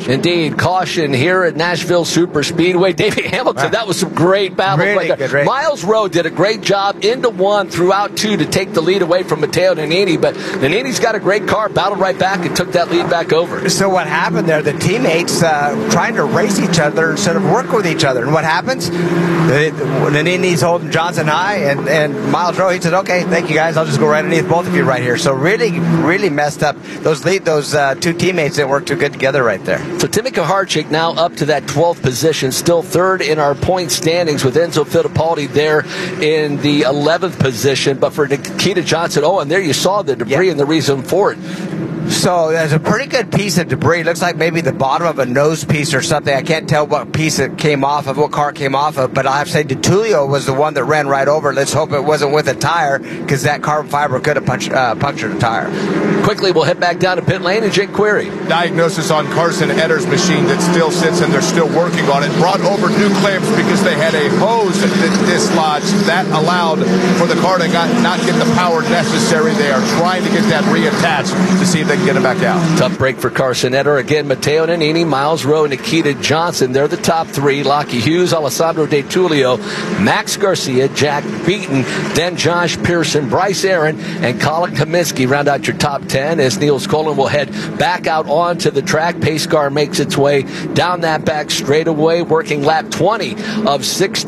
Indeed. Caution here at Nashville Super Speedway. Davey Hamilton, that was some great battles really right there. Good race. Miles Rowe did a great job into one, throughout two to take the lead away from Matteo Nannini, but Nannini's got a great car, battled right back and took that lead back over. So what happened there, the teammates trying to race each other instead of work with each other. And what happens? Nannini's holding Johnson high, and Miles Rowe, he said, okay, thank you guys, I'll just go right underneath both of you right here. So really messed up. Those two teammates that worked too good together right there. So Timmy Kaharchik now up to that 12th position, still third in our point standings with Enzo Fittipaldi there in the 11th position. But for Nikita Johnson, and there you saw the debris and the reason for it. So there's a pretty good piece of debris. It looks like maybe the bottom of a nose piece or something. I can't tell what piece it came off of, what car it came off of, but I'll have to say DeTulio was the one that ran right over. Let's hope it wasn't with a tire, because that carbon fiber could have punctured a tire. Quickly, we'll head back down to pit lane and Jake Query. Diagnosis on Carson Etter's machine that still sits, and they're still working on it. Brought over new clamps because they had a hose that dislodged. That allowed for the car to not get the power necessary. They are trying to get that reattached to see if they can get it back out. Tough break for Carson Etter. Again, Matteo Nannini, Miles Rowe, Nikita Johnson. They're the top three. Lockie Hughes, Alessandro De Tullio, Max Garcia, Jack Beaton, then Josh Pearson, Bryce Aaron, and Colin Kaminsky round out your top 10 as Niels Colin will head back out onto the track. Pace car makes its way down that back straightaway, working lap 20 of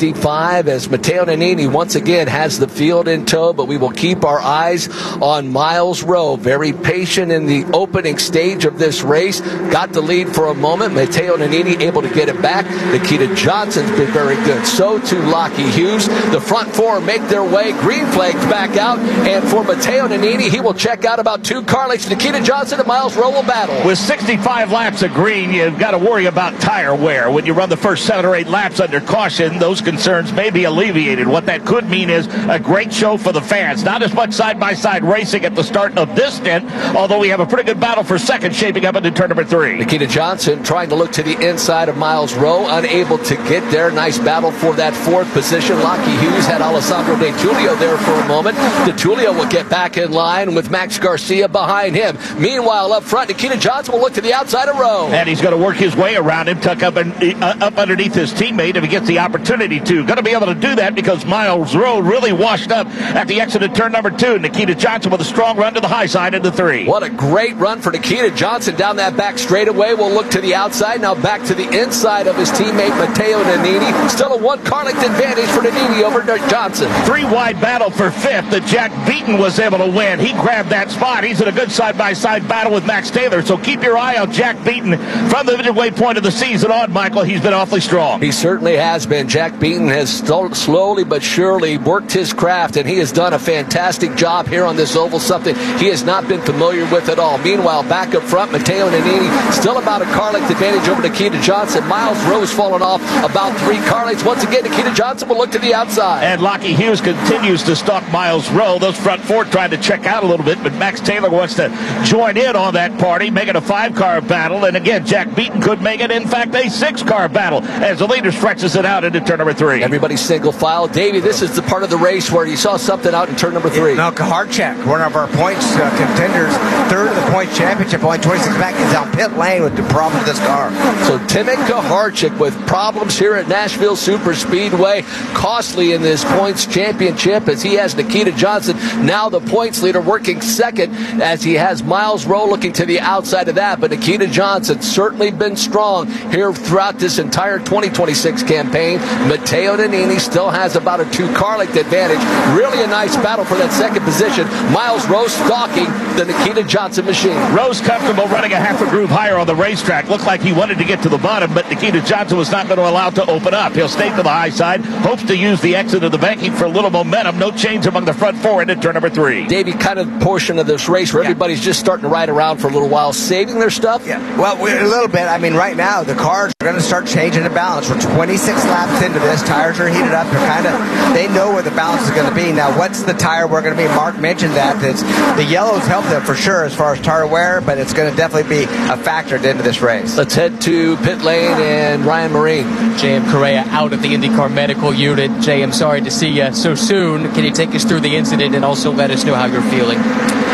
65 as Matteo Nannini once again has the field in tow, but we will keep our eyes on Miles Rowe. Very patient in the opening stage of this race. Got the lead for a moment. Matteo Nannini able to get it back. Nikita Johnson's been very good. So too Lockie Hughes. The front four make their way. Green flags back out. And for Matteo Nannini, he will check out about two car lengths. Nikita Johnson and Miles Rowe will battle. With 65 laps of green, you've got to worry about tire wear. When you run the first 7 or 8 laps under caution, those concerns may be alleviated. What that could mean is a great show for the fans. Not as much side-by-side racing at the start of this stint, although we have a pretty good battle for second shaping up into turn number 3. Nikita Johnson trying to look to the inside of Miles Rowe, unable to get there. Nice battle for that 4th position. Lockie Hughes had Alessandro De Tullio there for a moment. De Tullio will get back in line with Max Garcia behind him. Meanwhile, up front, Nikita Johnson will look to the outside of Rowe. And he's going to work his way around him, tuck up underneath his teammate if he gets the opportunity to. Going to be able to do that because Miles Rowe really washed up at the exit of turn number 2. Nikita Johnson with a strong run to the high side into 3. What a great run for Nikita Johnson down that back straightaway. We'll look to the outside. Now back to the inside of his teammate Matteo Nannini. Still a 1 car length advantage for Nannini over Johnson. 3 wide battle for 5th that Jack Beaton was able to win. He grabbed that spot. He's in a good side-by-side battle with Max Taylor. So keep your eye on Jack Beaton from the midway point of the season on, Michael. He's been awfully strong. He certainly has been. Jack Beaton has slowly but surely worked his craft, and he has done a fantastic job here on this oval, something he has not been familiar with at all. Meanwhile, back up front, Matteo Nannini still about a car length advantage over Nikita Johnson. Miles Rowe's fallen off about 3 car lengths. Once again, Nikita Johnson will look to the outside. And Lockie Hughes continues to stalk Miles Rowe. Those front 4 trying to check out a little bit, but Max Taylor wants to join in on that party, make it a 5-car battle. And again, Jack Beaton could make it, in fact, a 6-car battle as the leader stretches it out into turn number 3. Everybody's single file. Davey, this is the part of the race where you saw something out in turn number 3. No, Kaharchik, one of our points contenders, 3rd of the point championship, only 26 back, is on pit lane with the problem with this car. So Timmy Kaharchik with problems here at Nashville Super Speedway, costly in this points championship as he has Nikita Johnson, now the points leader, working 2nd as he has Miles Rowe looking to the outside of that. But Nikita Johnson certainly been strong here throughout this entire 2026 campaign. Matteo Nannini still has about a 2 car length advantage. Really a nice battle for that 2nd position. Miles Rowe stalking the Nikita Johnson machine. Rowe's comfortable running a half a groove higher on the racetrack. Looked like he wanted to get to the bottom, but Nikita Johnson was not going to allow it to open up. He'll stay to the high side, hopes to use the exit of the banking for a little momentum. No change among the front 4 into turn number 3. Davey, kind of portion of this race where everybody's just starting to ride around for a little while, saving their stuff? Yeah, well, a little bit. I mean, right now, the cars are going to start changing the balance. We're 26 laps into this. Tires are heated up. They know where the balance is going to be. Now, what's the tire we're going to be? Mark mentioned that. The yellows help them for sure as far as tire wear, but it's going to definitely be a factor into this race. Let's head to pit lane and Ryan Marine. J.M. Correa out of the IndyCar medical unit. Jay, I'm sorry to see you so soon. Can you take us through the incident and also let us know how you're feeling?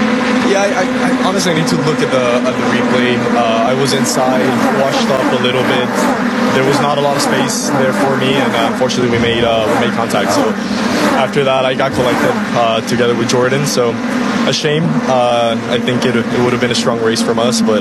Yeah, I honestly need to look at the replay. I was inside, washed up a little bit. There was not a lot of space there for me, and unfortunately we made contact. So after that, I got collected together with Jordan. So a shame. I think it would have been a strong race from us, but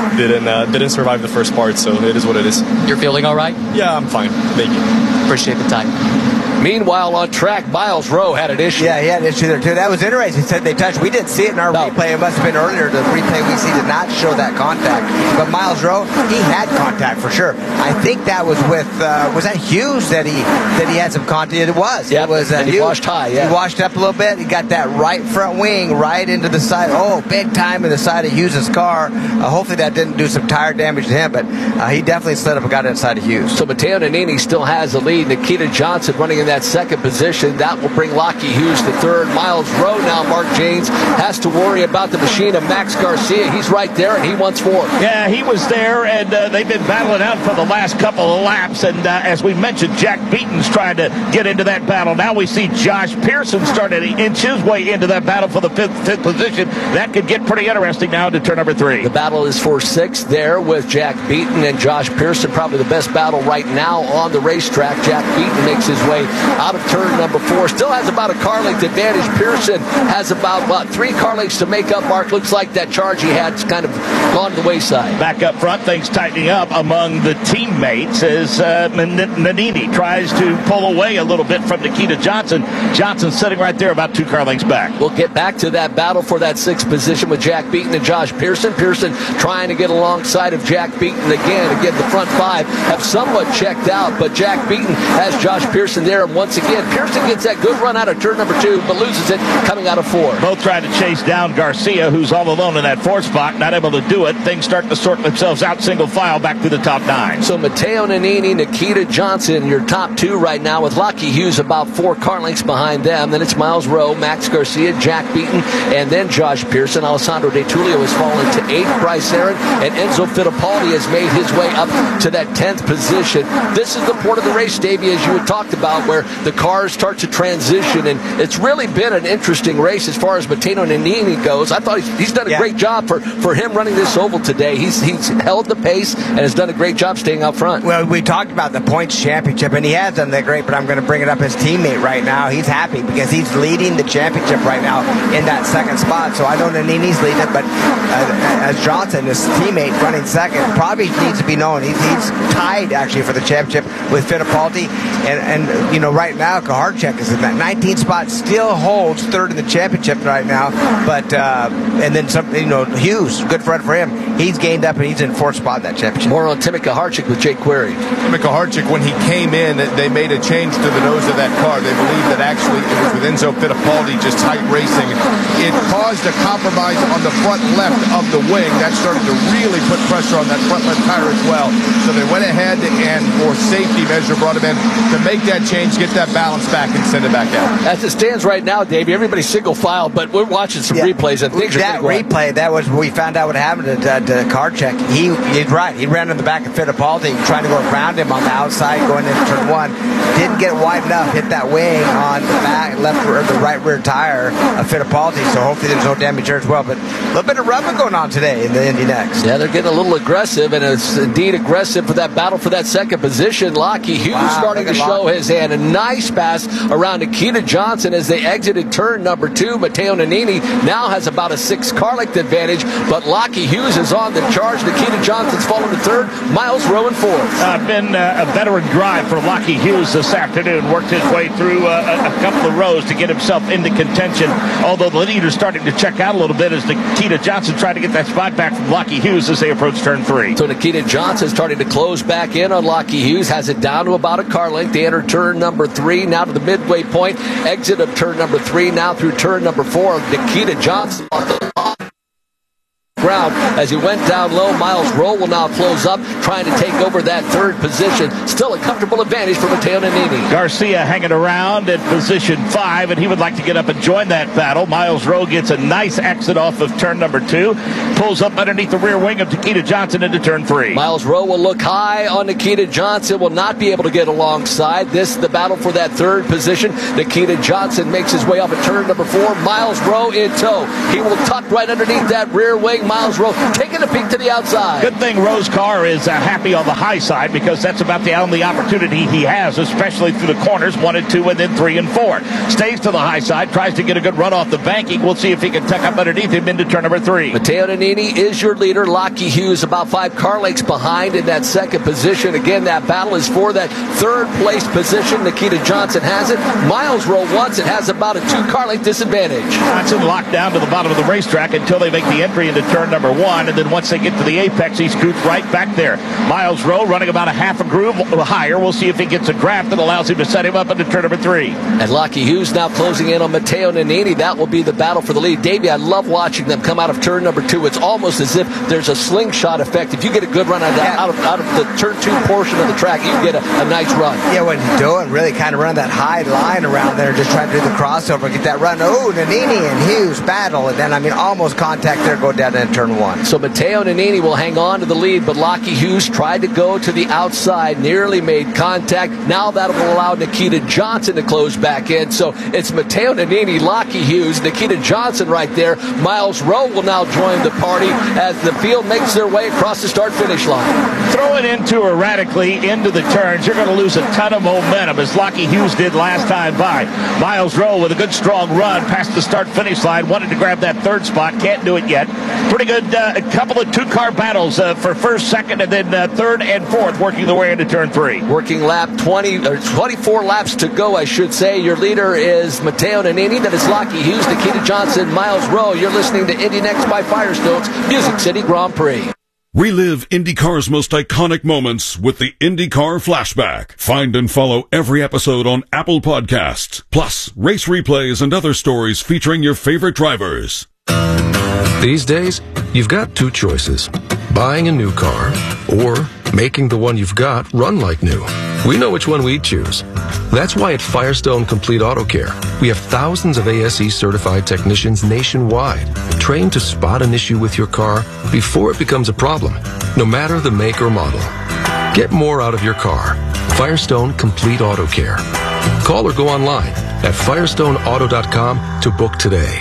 didn't survive the first part. So it is what it is. You're feeling all right? Yeah, I'm fine. Thank you. Appreciate the time. Meanwhile, on track, Miles Rowe had an issue. Yeah, he had an issue there, too. That was interesting. He said they touched. We didn't see it in our replay. It must have been earlier. The replay we see did not show that contact. But Miles Rowe, he had contact for sure. I think that was with, was that Hughes that he had some contact? It was. Yeah, it was. and he washed high, yeah. He washed up a little bit. He got that right front wing right into the side. Oh, big time in the side of Hughes' car. Hopefully that didn't do some tire damage to him, but he definitely slid up and got inside of Hughes. So Matteo Nannini still has the lead. Nikita Johnson running in that second position. That will bring Lockie Hughes to third. Miles Rowe now, Mark Janes, has to worry about the machine of Max Garcia. He's right there, and he wants fourth. Yeah, he was there, and they've been battling out for the last couple of laps. And as we mentioned, Jack Beaton's trying to get into that battle. Now we see Josh Pearson starting to inch his way into that battle for the fifth position. That could get pretty interesting now into turn number 3. The battle is for sixth there with Jack Beaton and Josh Pearson. Probably the best battle right now on the racetrack. Jack Beaton makes his way out of turn number 4. Still has about a car length advantage. Pearson has about 3 car lengths to make up. Mark, looks like that charge he had's kind of gone to the wayside. Back up front, things tightening up among the teammates as Nannini tries to pull away a little bit from Nikita Johnson. Johnson sitting right there about 2 car lengths back. We'll get back to that battle for that 6th position with Jack Beaton and Josh Pearson. Pearson trying to get alongside of Jack Beaton again. Again, the front 5 have somewhat checked out, but Jack Beaton has Josh Pearson there, and once again, Pearson gets that good run out of turn number 2, but loses it coming out of 4. Both trying to chase down Garcia, who's all alone in that 4th spot, not able to do it. Things start to sort themselves out single file back to the top 9. So Matteo Nannini, Nikita Johnson, your top 2 right now, with Lockie Hughes about 4 car lengths behind them. Then it's Miles Rowe, Max Garcia, Jack Beaton, and then Josh Pearson. Alessandro De Tullio has fallen to 8th. Bryce Aaron and Enzo Fittipaldi has made his way up to that 10th position. This is the part of the race, Davey, as you had talked about, where the cars start to transition, and it's really been an interesting race as far as Matteo Nannini goes. I thought he's done a great job for him running this oval today. He's held the pace and has done a great job staying out front. Well, we talked about the points championship, and he has done that great, but I'm going to bring it up. His teammate right now, he's happy because he's leading the championship right now in that 2nd spot. So I know Nannini's leading it, but as Johnson, his teammate running 2nd, probably needs to be known. He's tied actually for the championship with Fittipaldi, and you know, right now Kaharchek is in that 19th spot, still holds 3rd in the championship right now, but and then some, you know, Hughes, good friend for him, he's gained up and he's in 4th spot in that championship. More on Timmy Kaharchik with Jake Query. Timmy Kaharchik, when he came in, they made a change to the nose of that car. They believe that actually it was with Enzo Fittipaldi just tight racing. It caused a compromise on the front left of the wing. That started to really put pressure on that front left tire as well. So they went ahead and, for safety measure, brought him in to make that change, get that balance back, and send it back out. As it stands right now, Davey, everybody's single file, but we're watching some replays, and things are that replay, that was we found out what happened to Kaharchik. He's right. He ran in the back of Fittipaldi, trying to go around him on the outside, going into turn 1. Didn't get wide enough, hit that wing on the back, left or the right rear tire of Fittipaldi. So hopefully there's no damage there as well. But a little bit of rubbing going on today in the Indy Next. Yeah, they're getting a little aggressive, and it's indeed aggressive for that battle for that 2nd position. Lockie Hughes starting to show his hand. A nice pass around Nikita Johnson as they exited turn number 2. Matteo Nannini now has about a 6 car length advantage, but Lockie Hughes is on the charge. Nikita Johnson's fallen to 3rd. Miles Rowe in 4th. Been a veteran drive for Lockie Hughes this afternoon. Worked his way through a couple of rows to get himself into contention, although the leader's starting to check out a little bit as Nikita Johnson tried to get that spot back from Lockie Hughes as they approach turn 3. So Nikita Johnson starting to close back in on Lockie Hughes, has it down to about a car length. They enter turn number 3, now to the midway point, exit of turn number 3, now through turn number 4. Nikita Johnson ground as he went down low. Miles Rowe will now close up, trying to take over that third position. Still a comfortable advantage for Matteo Nannini. Garcia hanging around at position 5, and he would like to get up and join that battle. Miles Rowe gets a nice exit off of turn number 2, pulls up underneath the rear wing of Nikita Johnson into turn 3. Miles Rowe will look high on Nikita Johnson, will not be able to get alongside. This is the battle for that third position. Nikita Johnson makes his way off at turn number 4. Miles Rowe in tow. He will tuck right underneath that rear wing. Miles Rowe taking a peek to the outside. Good thing Rowe's car is happy on the high side, because that's about the only opportunity he has, especially through the corners 1 and 2 and then 3 and 4. Stays to the high side, tries to get a good run off the banking. We'll see if he can tuck up underneath him into turn number 3. Matteo Nannini is your leader. Lockie Hughes about 5 car lengths behind in that second position. Again, that battle is for that third place position. Nikita Johnson has it. Miles Rowe wants it, has about a 2 car length disadvantage. Johnson locked down to the bottom of the racetrack until they make the entry into turn number 1, and then once they get to the apex, he scoots right back there. Miles Rowe running about a half a groove higher. We'll see if he gets a draft that allows him to set him up into turn number 3. And Lockie Hughes now closing in on Matteo Nannini. That will be the battle for the lead. Davey, I love watching them come out of turn number 2. It's almost as if there's a slingshot effect. If you get a good run out of the turn 2 portion of the track, you get a nice run. Yeah, what he's doing, really kind of running that high line around there, just trying to do the crossover, get that run. Oh, Nannini and Hughes battle, and then, almost contact there, go down in turn 1. So Matteo Nannini will hang on to the lead, but Lockie Hughes tried to go to the outside, nearly made contact. Now that will allow Nikita Johnson to close back in. So it's Matteo Nannini, Lockie Hughes, Nikita Johnson right there. Miles Rowe will now join the party as the field makes their way across the start-finish line. Throw it in too erratically into the turns. You're going to lose a ton of momentum, as Lockie Hughes did last time by. Miles Rowe with a good strong run past the start-finish line. Wanted to grab that third spot. Can't do it yet. Pretty good a couple of 2-car battles for first, second, and then third and fourth, working their way into turn 3. Working lap 24 laps to go, I should say. Your leader is Matteo Nannini. That is Lockie Hughes, Nikita Johnson, Miles Rowe. You're listening to Indy Next by Firestone's Music City Grand Prix. Relive IndyCar's most iconic moments with the IndyCar Flashback. Find and follow every episode on Apple Podcasts. Plus, race replays and other stories featuring your favorite drivers. These days, you've got 2 choices. Buying a new car or making the one you've got run like new. We know which one we'd choose. That's why at Firestone Complete Auto Care, we have thousands of ASE certified technicians nationwide, trained to spot an issue with your car before it becomes a problem, no matter the make or model. Get more out of your car. Firestone Complete Auto Care. Call or go online at firestoneauto.com to book today.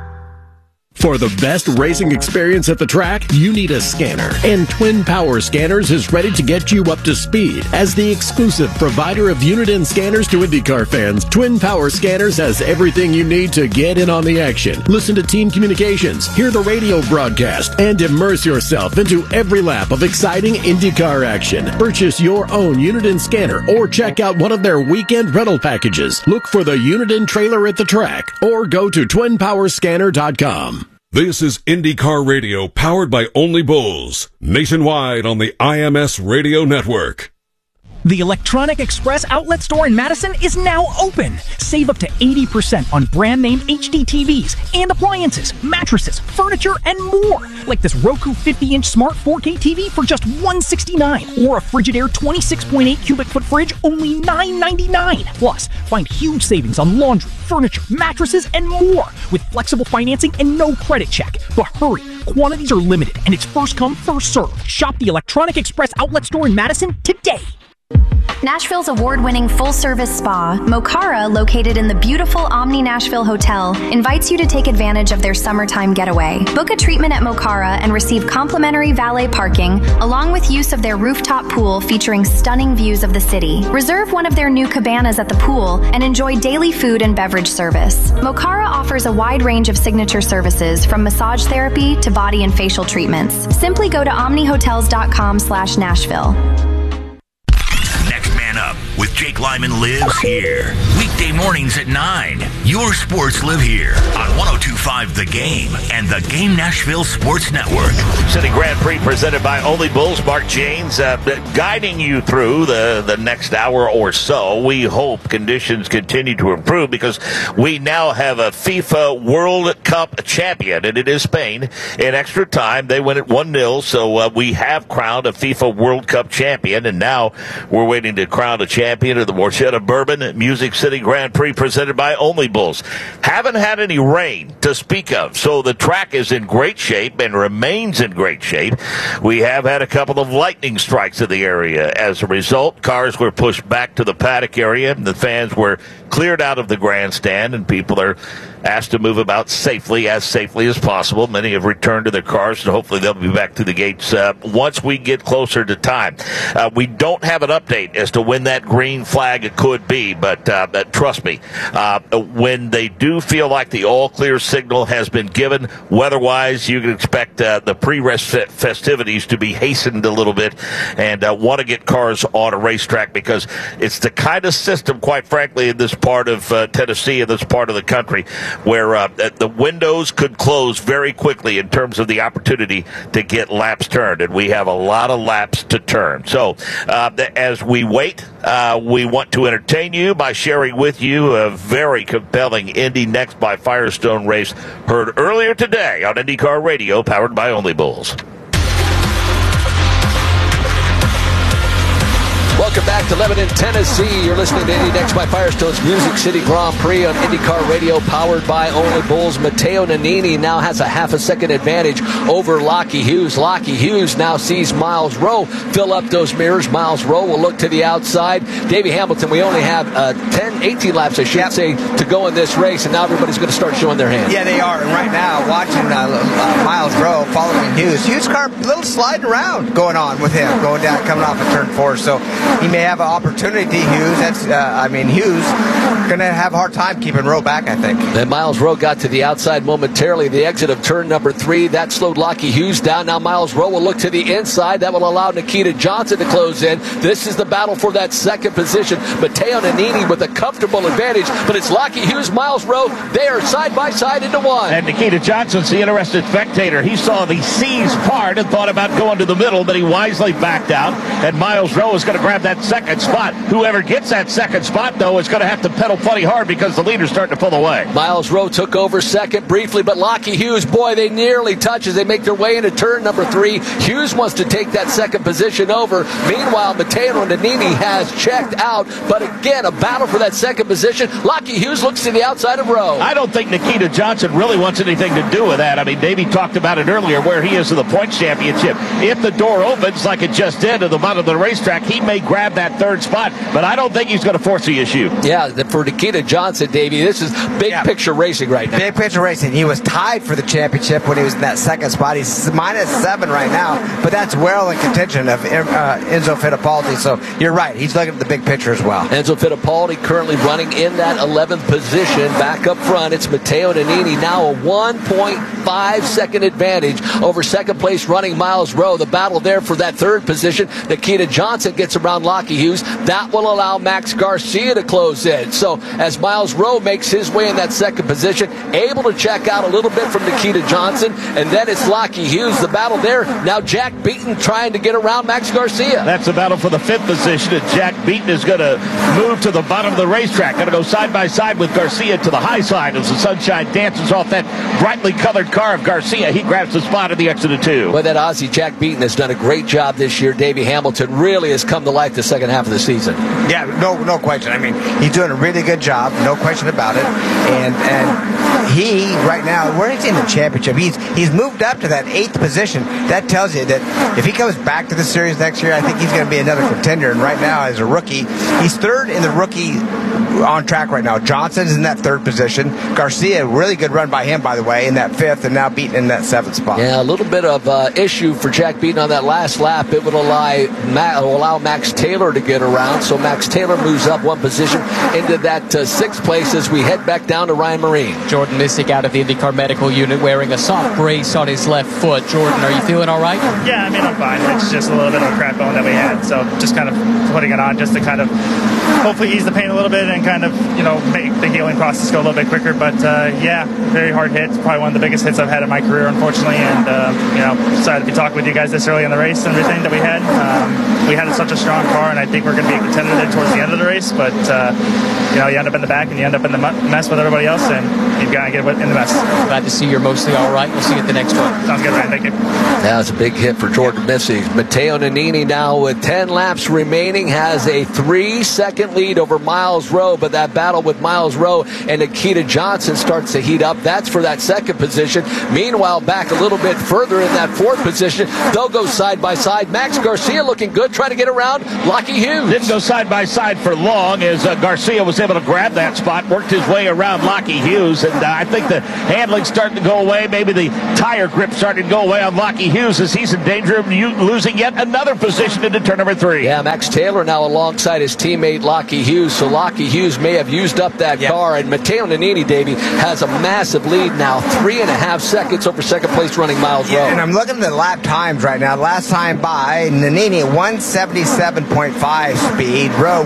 For the best racing experience at the track, you need a scanner. And Twin Power Scanners is ready to get you up to speed. As the exclusive provider of Uniden scanners to IndyCar fans, Twin Power Scanners has everything you need to get in on the action. Listen to team communications, hear the radio broadcast, and immerse yourself into every lap of exciting IndyCar action. Purchase your own Uniden scanner or check out one of their weekend rental packages. Look for the Uniden trailer at the track or go to twinpowerscanner.com. This is IndyCar Radio, powered by Only Bulls, nationwide on the IMS Radio Network. The Electronic Express outlet store in Madison is now open. Save up to 80% on brand name HD TVs and appliances, mattresses, furniture, and more. Like this Roku 50-inch smart 4K TV for just $169, or a Frigidaire 26.8 cubic foot fridge, only $9.99. Plus, find huge savings on laundry, furniture, mattresses, and more with flexible financing and no credit check. But hurry, quantities are limited and it's first come, first served. Shop the Electronic Express outlet store in Madison today. Nashville's award-winning full-service spa, Mokara, located in the beautiful Omni Nashville Hotel, invites you to take advantage of their summertime getaway. Book a treatment at Mokara and receive complimentary valet parking, along with use of their rooftop pool featuring stunning views of the city. Reserve one of their new cabanas at the pool and enjoy daily food and beverage service. Mokara offers a wide range of signature services, from massage therapy to body and facial treatments. Simply go to omnihotels.com/Nashville. Next man up with Jake Lyman lives here. Weekday mornings at 9. Your sports live here on 102.5 The Game and the Game Nashville Sports Network. City Grand Prix presented by Only Bulls. Mark Janes guiding you through the next hour or so. We hope conditions continue to improve because we now have a FIFA World Cup champion, and it is Spain. In extra time, they win at 1-0, so we have crowned a FIFA World Cup champion, and now we're waiting to crown a champion of the Morchetta Bourbon Music City Grand Prix presented by Only Bulls. Haven't had any rain to speak of, so the track is in great shape and remains in great shape. We have had a couple of lightning strikes in the area. As a result, cars were pushed back to the paddock area, and the fans were cleared out of the grandstand, and people are asked to move about safely as possible. Many have returned to their cars, and hopefully they'll be back through the gates once we get closer to time. We don't have an update as to when that green flag could be, but trust me, when they do feel like the all-clear signal has been given, weather-wise, you can expect the pre-race festivities to be hastened a little bit and want to get cars on a racetrack because it's the kind of system, quite frankly, in this part of Tennessee and this part of the country where the windows could close very quickly in terms of the opportunity to get laps turned, and we have a lot of laps to turn. So as we wait, we want to entertain you by sharing with you a very compelling Indy Next by Firestone race heard earlier today on IndyCar Radio, powered by Only Bulls. Welcome back to Lebanon, Tennessee. You're listening to Indy Next by Firestone's Music City Grand Prix on IndyCar Radio, powered by Only Bulls. Matteo Nannini now has a half a second advantage over Lockie Hughes. Lockie Hughes now sees Miles Rowe fill up those mirrors. Miles Rowe will look to the outside. Davey Hamilton, we only have 18 laps, I should say, to go in this race, and now everybody's going to start showing their hand. Yeah, they are. And right now, watching Miles Rowe following Hughes. Hughes' car, a little sliding around going on with him, going down, coming off of turn 4. So he may have an opportunity, Hughes. Hughes going to have a hard time keeping Rowe back, I think. Then Miles Rowe got to the outside momentarily. The exit of turn number 3, that slowed Lockie Hughes down. Now Miles Rowe will look to the inside. That will allow Nikita Johnson to close in. This is the battle for that second position. Matteo Nannini with a comfortable advantage, but it's Lockie Hughes, Miles Rowe. They are side by side into one. And Nikita Johnson's the interested spectator. He saw the seas part and thought about going to the middle, but he wisely backed out. And Miles Rowe is going to grab that second spot. Whoever gets that second spot, though, is going to have to pedal plenty hard because the leader's starting to pull away. Miles Rowe took over second briefly, but Lockie Hughes, boy, they nearly touch as they make their way into turn number 3. Hughes wants to take that second position over. Meanwhile, Matteo Nannini has checked out, but again, a battle for that second position. Lockie Hughes looks to the outside of Rowe. I don't think Nikita Johnson really wants anything to do with that. I mean, Davey talked about it earlier, where he is in the points championship. If the door opens like it just did at the bottom of the racetrack, he may grab that third spot, but I don't think he's going to force the issue. Yeah, for Nikita Johnson, Davey, this is big picture racing right now. Big picture racing. He was tied for the championship when he was in that second spot. He's -7 right now, but that's well in contention of Enzo Fittipaldi. So you're right. He's looking at the big picture as well. Enzo Fittipaldi currently running in that 11th position. Back up front, it's Matteo Nannini, now a 1.5 second advantage over second place running Miles Rowe. The battle there for that third position. Nikita Johnson gets around Lockie Hughes. That will allow Max Garcia to close in. So as Miles Rowe makes his way in that second position, able to check out a little bit from Nikita Johnson, and then it's Lockie Hughes. The battle there. Now Jack Beaton trying to get around Max Garcia. That's the battle for the 5th position, and Jack Beaton is going to move to the bottom of the racetrack. Going to go side by side with Garcia to the high side as the sunshine dances off that brightly colored car of Garcia. He grabs the spot at the exit of 2. Well, that Aussie Jack Beaton has done a great job this year. Davey Hamilton really has come to life the second half of the season. Yeah, no question. I mean, he's doing a really good job, no question about it. And he right now, where he's in the championship, he's moved up to that 8th position. That tells you that if he comes back to the series next year, I think he's going to be another contender. And right now, as a rookie, he's 3rd in the rookie on track right now. Johnson's in that 3rd position. Garcia, really good run by him, by the way, in that 5th, and now Beaton in that 7th spot. Yeah, a little bit of issue for Jack Beaton on that last lap. It would allow Max Taylor to get around. So Max Taylor moves up one position into that 6th place as we head back down to Ryan Marine. Jordan Missick out of the IndyCar medical unit wearing a soft brace on his left foot. Jordan, are you feeling all right? Yeah, I mean, I'm fine. It's just a little bit of a cracked bone that we had. So just kind of putting it on just to kind of hopefully ease the pain a little bit and kind of, make the healing process go a little bit quicker. But, yeah, very hard hit. Probably one of the biggest hits I've had in my career, unfortunately. And, excited to be talking with you guys this early in the race and everything that we had. We had such a strong car, and I think we're going to be a contender there towards the end of the race. But, you end up in the back and you end up in the mess with everybody else, and you've got to get in the mess. Glad to see you're mostly all right. We'll see you at the next one. Sounds good, Ryan. Thank you. That was a big hit for Jordan Missick. Matteo Nannini now with 10 laps remaining has a 3-second lead over Miles Rowe, but that battle with Miles Rowe and Nikita Johnson starts to heat up. That's for that 2nd position. Meanwhile, back a little bit further in that 4th position, they'll go side by side. Max Garcia looking good, trying to get around Lockie Hughes. Didn't go side by side for long as Garcia was able to grab that spot, worked his way around Lockie Hughes, and I think the handling's starting to go away. Maybe the tire grip starting to go away on Lockie Hughes as he's in danger of losing yet another position into turn number 3. Yeah, Max Taylor now alongside his teammate Lockie Hughes, so Lockie Hughes may have used up that car, and Matteo Nannini, Davey, has a massive lead now, 3.5 seconds over 2nd place running Miles Rowe. And I'm looking at the lap times right now. Last time by, Nannini 177.5 speed, Rowe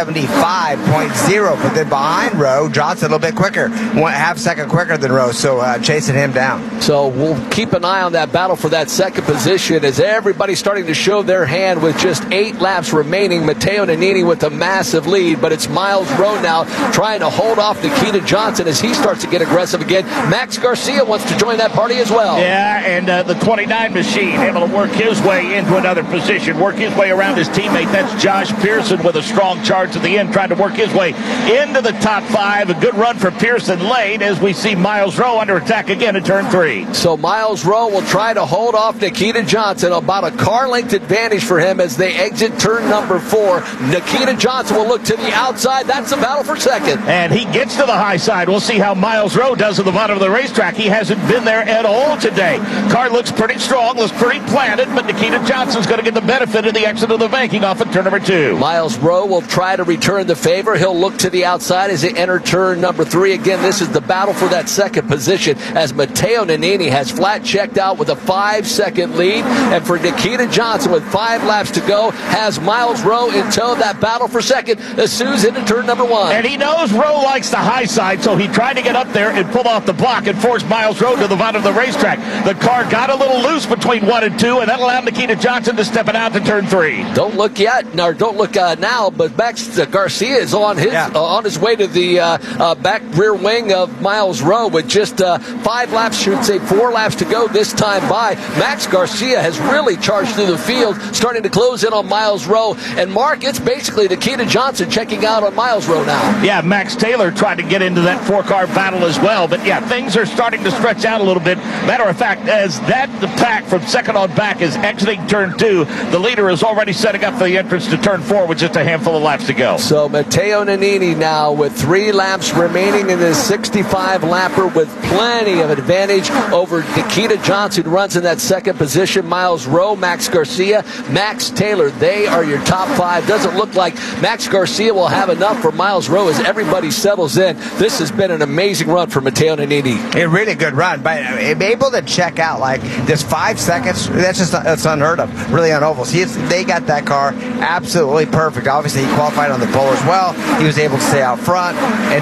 175.0, but then behind Rowe, Johnson a little bit quicker, 1/2 second quicker than Rowe, so chasing him down. So we'll keep an eye on that battle for that 2nd position as everybody's starting to show their hand with just 8 laps remaining. Matteo Nannini with a massive lead, but it's Miles Rowe now trying to hold off Nikita Johnson as he starts to get aggressive again. Max Garcia wants to join that party as well. Yeah, and the 29 machine able to work his way into another position, work his way around his teammate. That's Josh Pearson with a strong charge at the end, trying to work his way into the top 5. A good run for Pearson late as we see Miles Rowe under attack again in turn 3. So Miles Rowe will try to hold off Nikita Johnson. About a car length advantage for him as they exit turn number 4. Nikita Johnson will look to the outside. That's the battle for 2nd. And he gets to the high side. We'll see how Miles Rowe does at the bottom of the racetrack. He hasn't been there at all today. Car looks pretty strong, looks pretty planted, but Nikita Johnson's going to get the benefit of the exit of the banking off at turn number 2. Miles Rowe will try to return the favor. He'll look to the outside as they enter turn number 3. Again, this is the battle for that 2nd position as Matteo Nannini has flat checked out with a 5-second lead. And for Nikita Johnson with 5 laps to go, has Miles Rowe in tow. That battle for 2nd as soon as into turn number 1. And he knows Rowe likes the high side, so he tried to get up there and pull off the block and force Miles Rowe to the bottom of the racetrack. The car got a little loose between 1 and 2, and that allowed Nikita Johnson to step it out to turn 3. Don't look yet, or don't look now, but Max Garcia is on his way to the back rear wing of Miles Rowe with just 5 laps, should say 4 laps to go this time by. Max Garcia has really charged through the field, starting to close in on Miles Rowe. And Mark, it's basically Nikita Johnson checking out on Miles Rowe now. Yeah, Max Taylor tried to get into that 4-car battle as well. But yeah, things are starting to stretch out a little bit. Matter of fact, as the pack from 2nd on back is exiting turn 2, the leader is already setting up for the entrance to turn 4 with just a handful of laps to go. So Matteo Nannini now with 3 laps remaining in this 65-lapper with plenty of advantage over Nikita Johnson, runs in that 2nd position. Miles Rowe, Max Garcia, Max Taylor, they are your top 5. Doesn't look like Max Garcia will have enough for Miles Rowe as everybody settles in. This has been an amazing run for Matteo Nannini. A really good run, but able to check out like this 5 seconds, that's unheard of, really on ovals. They got that car absolutely perfect. Obviously, he qualified on the pole as well. He was able to stay out front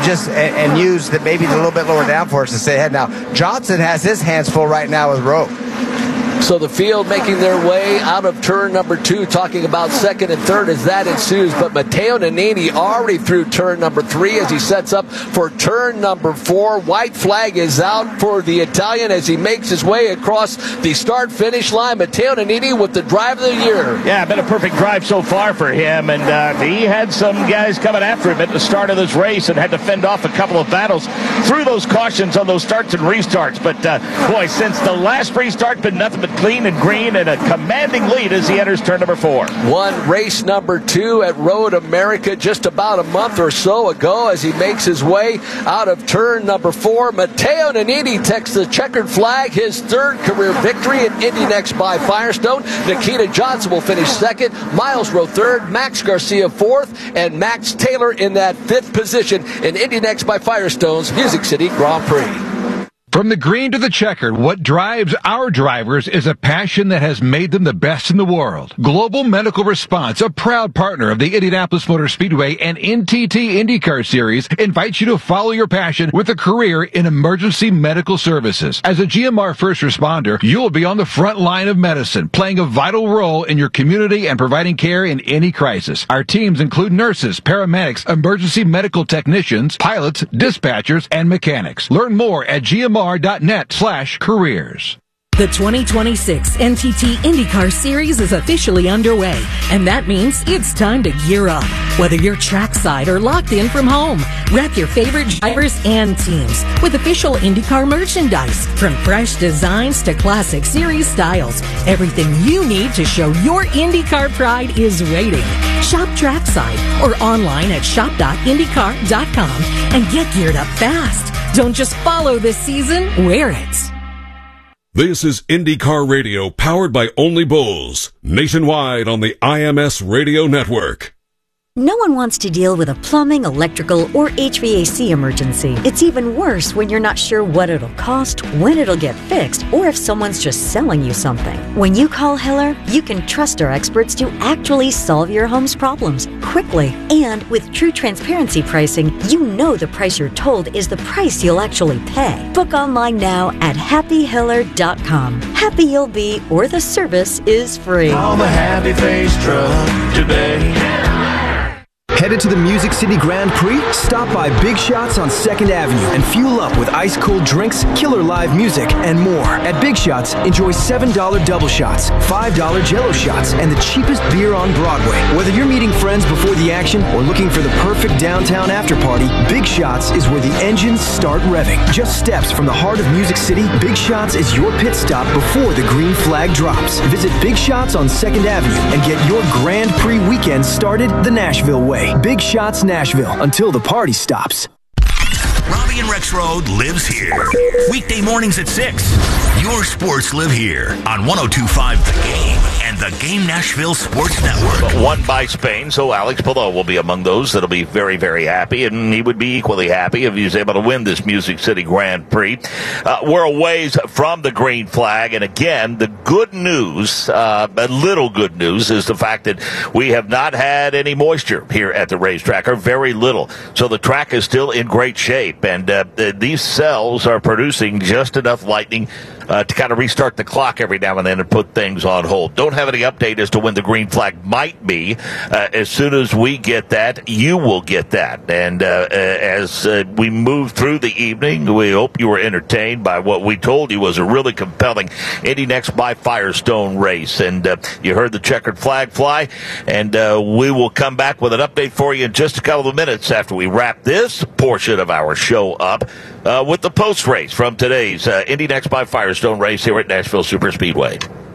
and use maybe the little bit lower downforce to stay ahead. Now, Johnson has his hands full right now with Rowe. So the field making their way out of turn number 2, talking about 2nd and 3rd as that ensues. But Matteo Nannini already through turn number 3 as he sets up for turn number 4. White flag is out for the Italian as he makes his way across the start-finish line. Matteo Nannini with the drive of the year. Yeah, been a perfect drive so far for him. And he had some guys coming after him at the start of this race and had to fend off a couple of battles through those cautions on those starts and restarts. But, boy, since the last restart, been nothing but it clean and green and a commanding lead as he enters turn number 4. Won race number 2 at Road America just about a month or so ago as he makes his way out of turn number 4. Matteo Nannini takes the checkered flag, his 3rd career victory at Indy Next by Firestone. Nikita Johnson will finish 2nd, Miles Rowe 3rd, Max Garcia 4th, and Max Taylor in that 5th position in Indy Next by Firestone's Music City Grand Prix. From the green to the checkered, what drives our drivers is a passion that has made them the best in the world. Global Medical Response, a proud partner of the Indianapolis Motor Speedway and NTT IndyCar Series, invites you to follow your passion with a career in emergency medical services. As a GMR first responder, you will be on the front line of medicine, playing a vital role in your community and providing care in any crisis. Our teams include nurses, paramedics, emergency medical technicians, pilots, dispatchers, and mechanics. Learn more at gmr.net/careers. The 2026 NTT IndyCar Series is officially underway, and that means it's time to gear up. Whether you're trackside or locked in from home, wrap your favorite drivers and teams with official IndyCar merchandise. From fresh designs to classic series styles, everything you need to show your IndyCar pride is waiting. Shop trackside or online at shop.indycar.com and get geared up fast. Don't just follow this season, wear it. This is IndyCar Radio, powered by Only Bulls, nationwide on the IMS Radio Network. No one wants to deal with a plumbing, electrical, or HVAC emergency. It's even worse when you're not sure what it'll cost, when it'll get fixed, or if someone's just selling you something. When you call Heller, you can trust our experts to actually solve your home's problems quickly. And with true transparency pricing, you know the price you're told is the price you'll actually pay. Book online now at happyheller.com. Happy you'll be, or the service is free. Call the Happy Face Truck today. Headed to the Music City Grand Prix? Stop by Big Shots on 2nd Avenue and fuel up with ice-cold drinks, killer live music, and more. At Big Shots, enjoy $7 double shots, $5 Jell-O shots, and the cheapest beer on Broadway. Whether you're meeting friends before the action or looking for the perfect downtown after-party, Big Shots is where the engines start revving. Just steps from the heart of Music City, Big Shots is your pit stop before the green flag drops. Visit Big Shots on 2nd Avenue and get your Grand Prix weekend started the Nashville way. Big Shots Nashville, until the party stops. Robbie and Rex Road lives here. Weekday mornings at 6. Your sports live here on 102.5 The Game and the Game Nashville Sports Network. Won by Spain, so Alex Palou will be among those that'll be very, very happy, and he would be equally happy if he was able to win this Music City Grand Prix. We're a ways from the green flag, and again, the good news, a little good news, is the fact that we have not had any moisture here at the racetrack, or very little. So the track is still in great shape, and these cells are producing just enough lightning to kind of restart the clock every now and then and put things on hold. Don't have any update as to when the green flag might be. As soon as we get that, you will get that. And as we move through the evening, we hope you were entertained by what we told you was a really compelling Indy Next by Firestone race. And you heard the checkered flag fly, and we will come back with an update for you in just a couple of minutes after we wrap this portion of our show up with the post race from today's Indy Next by Firestone race here at Nashville Superspeedway.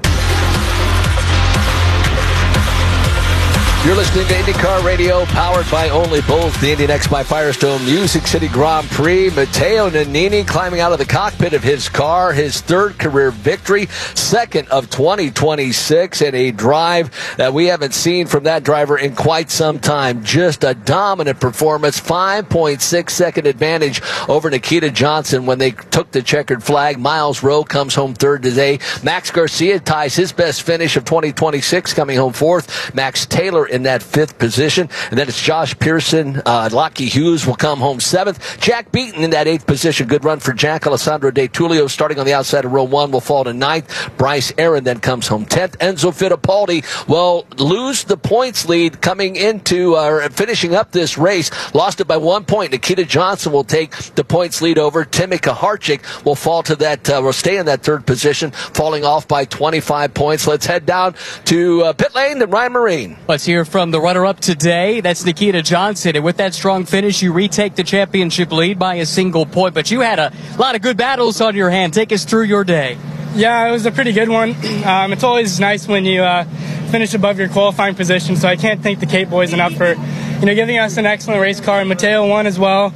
You're listening to IndyCar Radio, powered by Only Bulls, the Indy Next by Firestone Music City Grand Prix. Matteo Nannini climbing out of the cockpit of his car, his 3rd career victory, 2nd of 2026, and a drive that we haven't seen from that driver in quite some time. Just a dominant performance, 5.6 second advantage over Nikita Johnson when they took the checkered flag. Miles Rowe comes home 3rd today. Max Garcia ties his best finish of 2026, coming home 4th. Max Taylor in that 5th position. And then it's Josh Pearson. Lockie Hughes will come home 7th. Jack Beaton in that 8th position. Good run for Jack. Alessandro De Tullio starting on the outside of row 1 will fall to 9th. Bryce Aaron then comes home 10th. Enzo Fittipaldi will lose the points lead coming into finishing up this race. Lost it by 1 point. Nikita Johnson will take the points lead over. Timmy Kaharchik will fall to that, will stay in that 3rd position, falling off by 25 points. Let's head down to pit lane and Ryan Marine. Let's hear from the runner-up today. That's Nikita Johnson. And with that strong finish, you retake the championship lead by a single point. But you had a lot of good battles on your hand. Take us through your day. Yeah, it was a pretty good one. It's always nice when you finish above your qualifying position, so I can't thank the Cape boys enough for giving us an excellent race car, and Mateo won as well.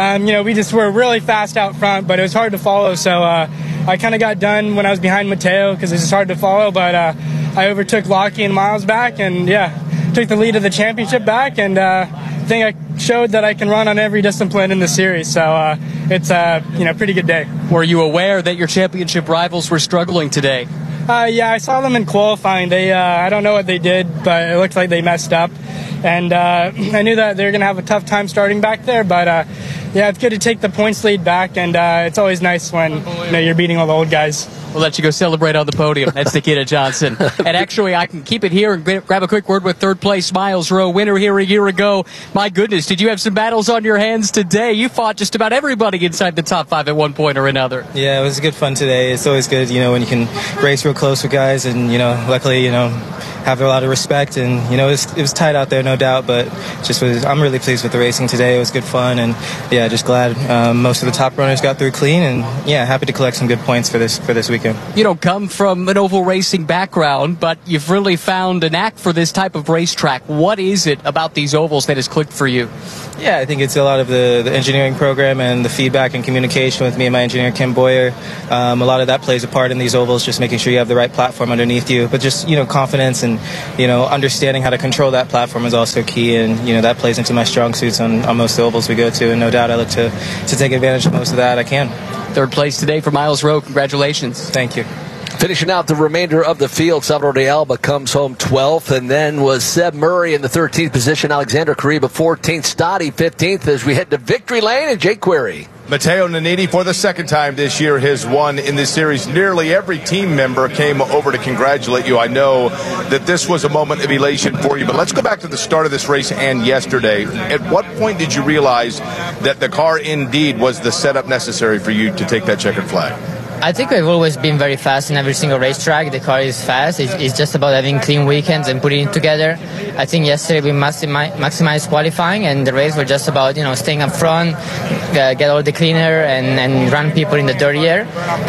We just were really fast out front, but it was hard to follow, so I kind of got done when I was behind Mateo because it's just hard to follow, but I overtook Lockie and Miles back, and took the lead of the championship back, and I think I showed that I can run on every discipline in the series, so it's a pretty good day. Were you aware that your championship rivals were struggling today? Yeah, I saw them in qualifying. They I don't know what they did, but it looked like they messed up. And I knew that they were going to have a tough time starting back there, but it's good to take the points lead back, and it's always nice when you're beating all the old guys. We'll let you go celebrate on the podium. That's Nikita Johnson. And actually, I can keep it here and grab a quick word with third place Miles Rowe, winner here a year ago. My goodness, did you have some battles on your hands today? You fought just about everybody inside the top 5 at one point or another. Yeah, it was good fun today. It's always good, when you can race real close with guys, and luckily, have a lot of respect, and it was tight out there, no doubt, but I'm really pleased with the racing today. It was good fun, and just glad most of the top runners got through clean, and happy to collect some good points for this weekend. You don't come from an oval racing background, but you've really found a knack for this type of racetrack. What is it about these ovals that has clicked for you? Yeah, I think it's a lot of the engineering program and the feedback and communication with me and my engineer, Kim Boyer. A lot of that plays a part in these ovals, just making sure you have the right platform underneath you. But just, confidence and, understanding how to control that platform is also key. And, that plays into my strong suits on most of the ovals we go to. And no doubt I look to take advantage of most of that I can. Third place today for Miles Rowe. Congratulations. Thank you. Finishing out the remainder of the field, Salvador de Alba comes home 12th, and then was Seb Murray in the 13th position, Alexander Kariba 14th, Stoddy 15th as we head to Victory Lane and Jake Query. Matteo Nannini, for the second time this year, has won in this series. Nearly every team member came over to congratulate you. I know that this was a moment of elation for you, but let's go back to the start of this race and yesterday. At what point did you realize that the car indeed was the setup necessary for you to take that checkered flag? I think we've always been very fast in every single racetrack. The car is fast. It's just about having clean weekends and putting it together. I think yesterday we maximized qualifying, and the race was just about staying up front, get all the cleaner, and run people in the dirty air.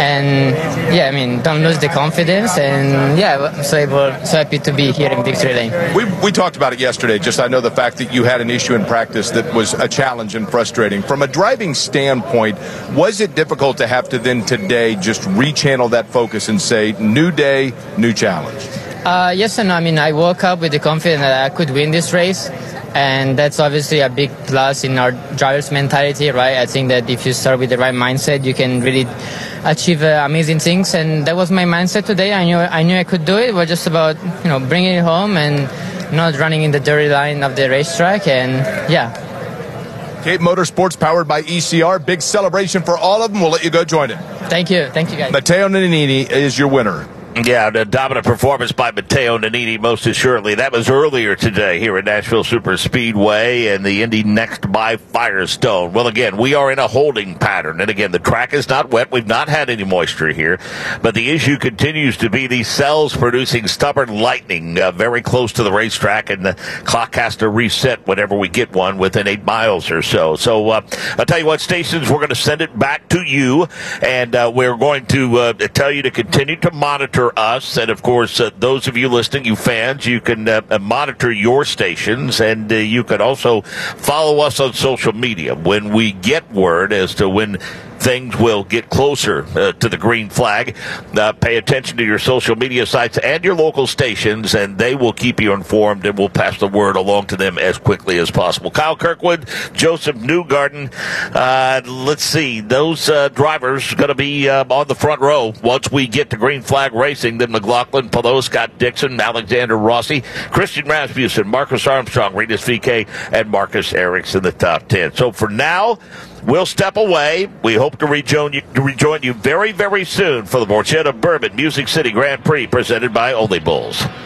And don't lose the confidence. And I'm so happy to be here in Victory Lane. We talked about it yesterday. Just I know the fact that you had an issue in practice that was a challenge and frustrating. From a driving standpoint, was it difficult to have to then today just rechannel that focus and say, new day, new challenge? Yes and no. I woke up with the confidence that I could win this race, and that's obviously a big plus in our driver's mentality, right? I think that if you start with the right mindset, you can really achieve amazing things, and that was my mindset today. I knew I could do it. It was just about bringing it home and not running in the dirty line of the racetrack, and Cape Motorsports, powered by ECR. Big celebration for all of them. We'll let you go join it. Thank you, guys. Matteo Nannini is your winner. Yeah, the dominant performance by Matteo Nannini, most assuredly. That was earlier today here at Nashville Super Speedway and the Indy Next by Firestone. Well, again, we are in a holding pattern. And again, the track is not wet. We've not had any moisture here. But the issue continues to be these cells producing stubborn lightning very close to the racetrack, and the clock has to reset whenever we get one within 8 miles or so. So I'll tell you what, stations, we're going to send it back to you, and we're going to tell you to continue to monitor us, and of course those of you listening, you fans, you can monitor your stations, and you can also follow us on social media when we get word as to when things will get closer to the green flag. Pay attention to your social media sites and your local stations, and they will keep you informed, and we'll pass the word along to them as quickly as possible. Kyle Kirkwood, Joseph Newgarden, let's see, those drivers are going to be on the front row once we get to green flag racing. Then McLaughlin, Palou, Scott Dixon, Alexander Rossi, Christian Rasmussen, Marcus Armstrong, Rinus VeeKay, and Marcus Ericsson in the top 10. So for now, we'll step away. We hope to rejoin you very, very soon for the Borchetta Bourbon Music City Grand Prix presented by Only Bulls.